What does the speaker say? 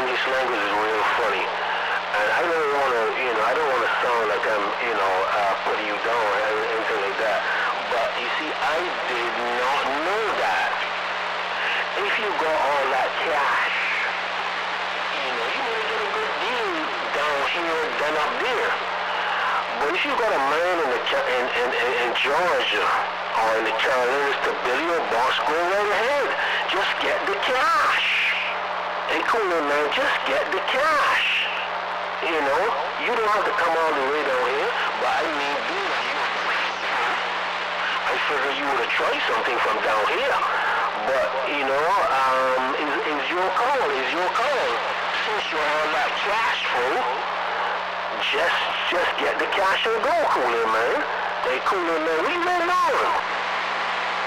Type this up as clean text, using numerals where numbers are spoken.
English language is real funny. And I don't want to, I don't want to sound like I'm, putting you down or anything like that. But you see, I did not know that. If you got all that cash, you may get a good deal down here than up there. But if you got a man in Georgia or in the Carolinas to build you a box, go right ahead. Just get the cash. Hey, cool, man, just get the cash. You don't have to come all the way down here, but I mean, I figured you would have tried something from down here. But, is your call, Since you're on that cash flow, just get the cash and go, Cooler, man. Hey, Cooler, man, leave me alone.